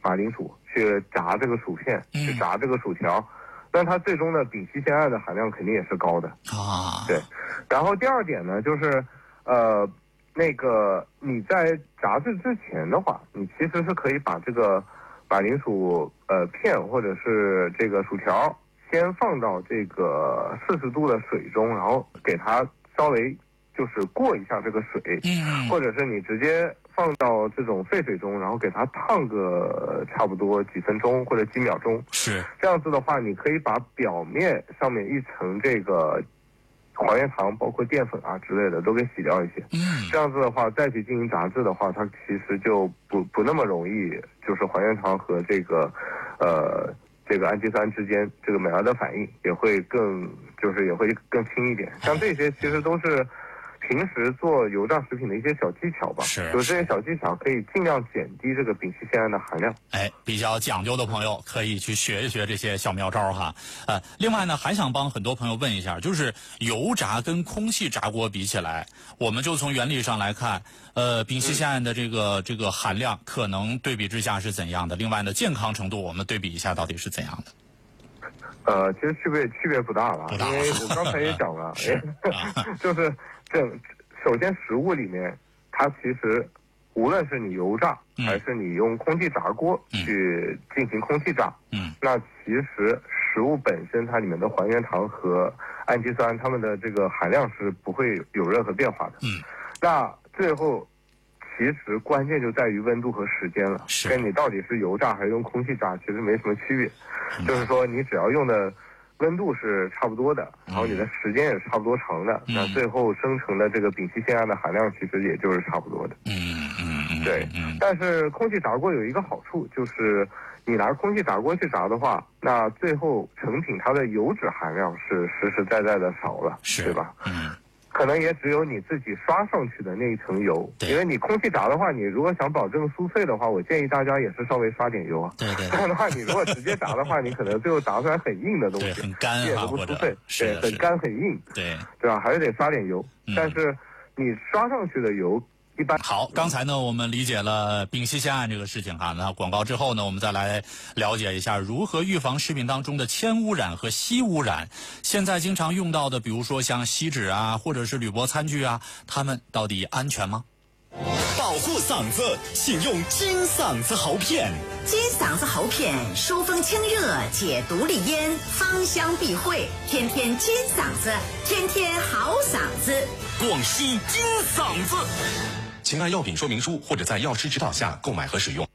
马铃薯去炸这个薯片，去炸这个薯条，那它最终的丙烯酰胺的含量肯定也是高的啊。 对，然后第二点呢，就是那个你在炸制之前的话，你其实是可以把这个马铃薯片或者是这个薯条先放到这个40度的水中，然后给它稍微就是过一下这个水，或者是你直接放到这种沸水中，然后给它烫个差不多几分钟或者几秒钟。 是这样子的话，你可以把表面上面一层这个还原糖，包括淀粉啊之类的都给洗掉一些。这样子的话，再去进行炸制的话，它其实就不那么容易，就是还原糖和这个氨基酸之间这个美拉德反应也会更轻一点。像这些其实都是平时做油炸食品的一些小技巧吧， 是， 就这些小技巧可以尽量减低这个丙烯酰胺的含量。 比较讲究的朋友可以去学一学这些小妙招哈。另外呢，还想帮很多朋友问一下，就是油炸跟空气炸锅比起来，我们就从原理上来看，丙烯酰胺的这个含量可能对比之下是怎样的？另外呢，健康程度我们对比一下到底是怎样的？ 其实区别不大了，因为我刚才也讲了，就是首先食物里面，它其实无论是你油炸，还是你用空气炸锅去进行空气炸，那其实食物本身它里面的还原糖和氨基酸，它们的这个含量是不会有任何变化的。那最后其实关键就在于温度和时间了，跟你到底是油炸还是用空气炸其实没什么区别，就是说你只要用的温度是差不多的，然后你的时间也是差不多长的，那最后生成的这个丙烯酰胺的含量其实也就是差不多的。对。但是空气炸锅有一个好处，就是你拿空气炸锅去炸的话，那最后成品它的油脂含量是实实在在的少了，对吧？可能也只有你自己刷上去的那一层油，因为你空气炸的话，你如果想保证酥脆的话，我建议大家也是稍微刷点油啊。 对。 这样的话，你如果直接炸的话，你可能最后炸出来很硬的东西， 很干也不酥脆，对，很干很硬，对吧？还是得刷点油。但是你刷上去的油一般。 好，刚才呢我们理解了丙烯酰胺这个事情哈，那广告之后呢，我们再来了解一下如何预防食品当中的铅污染和锡污染。现在经常用到的，比如说像锡纸啊，或者是铝箔餐具啊，它们到底安全吗？ 保护嗓子，请用金嗓子喉片。 金嗓子喉片疏风清热，解毒利咽，芳香避秽，天天金嗓子，天天好嗓子。 广西金嗓子。请按药品说明书或者在药师指导下购买和使用。